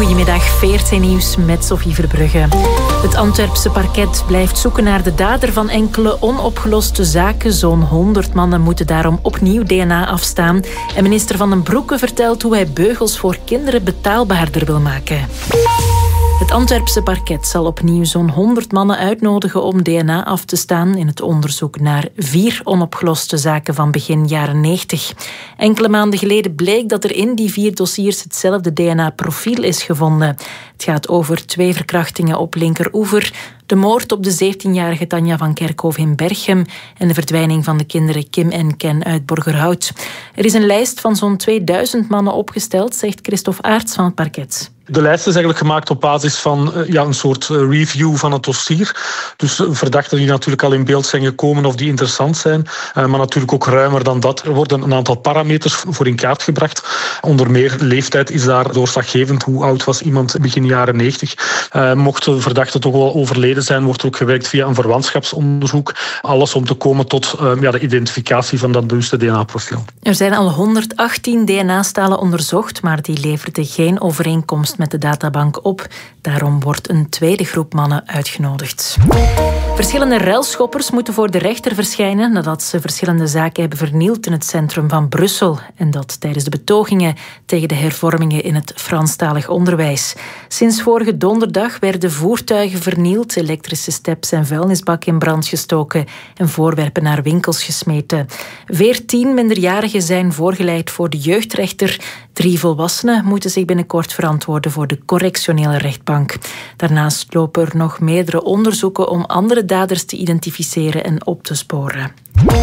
Goedemiddag, VRT Nieuws met Sophie Verbrugge. Het Antwerpse parket blijft zoeken naar de dader van enkele onopgeloste zaken. Zo'n 100 mannen moeten daarom opnieuw DNA afstaan. En minister Van den Broeke vertelt hoe hij beugels voor kinderen betaalbaarder wil maken. Het Antwerpse parket zal opnieuw zo'n 100 mannen uitnodigen om DNA af te staan in het onderzoek naar 4 onopgeloste zaken van begin jaren 90. Enkele maanden geleden bleek dat er in die 4 dossiers hetzelfde DNA-profiel is gevonden. Het gaat over 2 verkrachtingen op Linkeroever, de moord op de 17-jarige Tanja van Kerkhoven in Berchem en de verdwijning van de kinderen Kim en Ken uit Borgerhout. Er is een lijst van zo'n 2000 mannen opgesteld, zegt Christophe Aerts van het parket. De lijst is eigenlijk gemaakt op basis van een soort review van het dossier. Dus verdachten die natuurlijk al in beeld zijn gekomen of die interessant zijn. Maar natuurlijk ook ruimer dan dat. Er worden een aantal parameters voor in kaart gebracht. Onder meer leeftijd is daar doorslaggevend. Hoe oud was iemand begin jaren 90? Mocht de verdachte toch wel overleden zijn, wordt er ook gewerkt via een verwantschapsonderzoek. Alles om te komen tot de identificatie van dat bewuste DNA-profiel. Er zijn al 118 DNA-stalen onderzocht, maar die leverden geen overeenkomst met de databank op. Daarom wordt een tweede groep mannen uitgenodigd. Verschillende relschoppers moeten voor de rechter verschijnen nadat ze verschillende zaken hebben vernield in het centrum van Brussel. En dat tijdens de betogingen tegen de hervormingen in het Franstalig onderwijs. Sinds vorige donderdag werden voertuigen vernield, elektrische steps en vuilnisbakken in brand gestoken en voorwerpen naar winkels gesmeten. 14 minderjarigen zijn voorgeleid voor de jeugdrechter. 3 volwassenen moeten zich binnenkort verantwoorden voor de correctionele rechtbank. Daarnaast lopen er nog meerdere onderzoeken om andere daders te identificeren en op te sporen.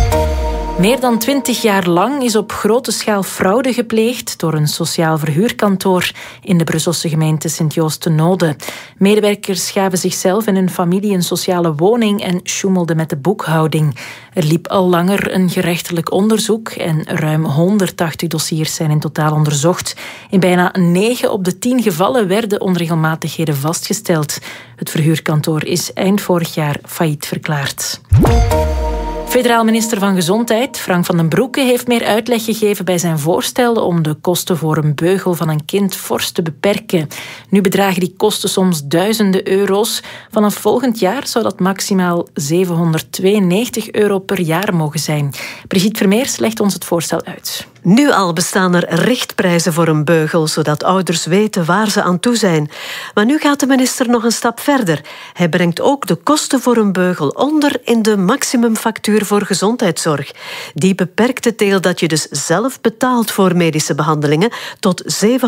Meer dan 20 jaar lang is op grote schaal fraude gepleegd door een sociaal verhuurkantoor in de Brusselse gemeente Sint-Joost-de-Noode. Medewerkers gaven zichzelf en hun familie een sociale woning en sjoemelden met de boekhouding. Er liep al langer een gerechtelijk onderzoek en ruim 180 dossiers zijn in totaal onderzocht. In bijna 9 op de 10 gevallen werden onregelmatigheden vastgesteld. Het verhuurkantoor is eind vorig jaar failliet verklaard. Federaal minister van Gezondheid, Frank van den Broeke, heeft meer uitleg gegeven bij zijn voorstel om de kosten voor een beugel van een kind fors te beperken. Nu bedragen die kosten soms duizenden euro's. Vanaf volgend jaar zou dat maximaal €792 per jaar mogen zijn. Brigitte Vermeers legt ons het voorstel uit. Nu al bestaan er richtprijzen voor een beugel, zodat ouders weten waar ze aan toe zijn. Maar nu gaat de minister nog een stap verder. Hij brengt ook de kosten voor een beugel onder in de maximumfactuur voor gezondheidszorg. Die beperkt het deel dat je dus zelf betaalt voor medische behandelingen tot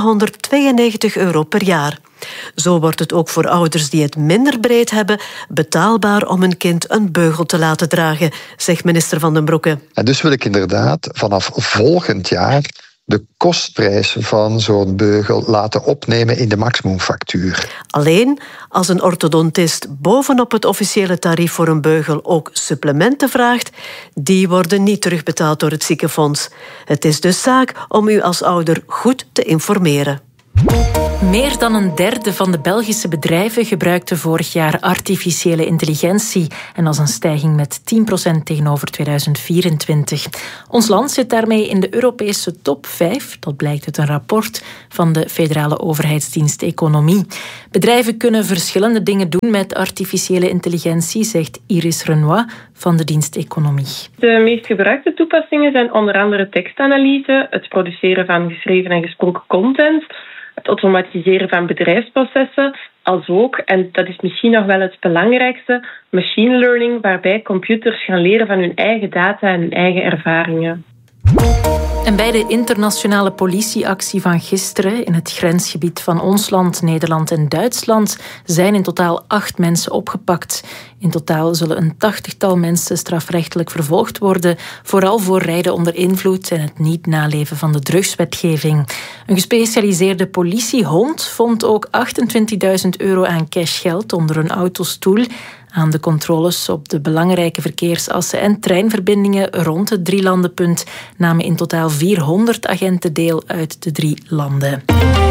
€792 per jaar. Zo wordt het ook voor ouders die het minder breed hebben betaalbaar om een kind een beugel te laten dragen, zegt minister Van den Broeke. En dus wil ik inderdaad vanaf volgend jaar de kostprijs van zo'n beugel laten opnemen in de maximumfactuur. Alleen als een orthodontist bovenop het officiële tarief voor een beugel ook supplementen vraagt, die worden niet terugbetaald door het ziekenfonds. Het is dus zaak om u als ouder goed te informeren. Meer dan een derde van de Belgische bedrijven gebruikte vorig jaar artificiële intelligentie. En dat is een stijging met 10% tegenover 2024. Ons land zit daarmee in de Europese top 5. Dat blijkt uit een rapport van de Federale Overheidsdienst Economie. Bedrijven kunnen verschillende dingen doen met artificiële intelligentie, zegt Iris Renoy van de dienst Economie. De meest gebruikte toepassingen zijn onder andere tekstanalyse, het produceren van geschreven en gesproken content, het automatiseren van bedrijfsprocessen, als ook, en dat is misschien nog wel het belangrijkste, machine learning, waarbij computers gaan leren van hun eigen data en hun eigen ervaringen. En bij de internationale politieactie van gisteren in het grensgebied van ons land, Nederland en Duitsland zijn in totaal 8 mensen opgepakt. In totaal zullen een 80-tal mensen strafrechtelijk vervolgd worden, vooral voor rijden onder invloed en het niet naleven van de drugswetgeving. Een gespecialiseerde politiehond vond ook €28.000 aan cashgeld onder een autostoel. Aan de controles op de belangrijke verkeersassen en treinverbindingen rond het drielandenpunt namen in totaal 400 agenten deel uit de 3 landen.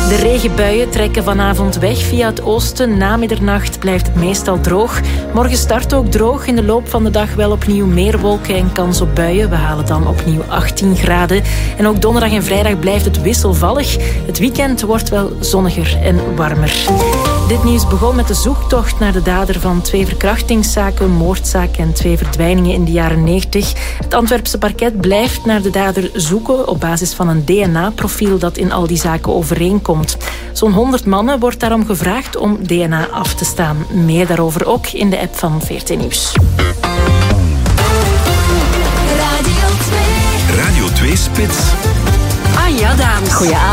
De regenbuien trekken vanavond weg via het oosten. Na middernacht blijft het meestal droog. Morgen start ook droog. In de loop van de dag wel opnieuw meer wolken en kans op buien. We halen dan opnieuw 18 graden. En ook donderdag en vrijdag blijft het wisselvallig. Het weekend wordt wel zonniger en warmer. Dit nieuws begon met de zoektocht naar de dader van 2 verkrachtingszaken, moordzaken en 2 verdwijningen in de jaren 90. Het Antwerpse parket blijft naar de dader zoeken op basis van een DNA-profiel dat in al die zaken overeenkomt. Zo'n 100 mannen wordt daarom gevraagd om DNA af te staan. Meer daarover ook in de app van VRT Nieuws. Radio 2 Spits. Ah ja, dames. Goedenavond.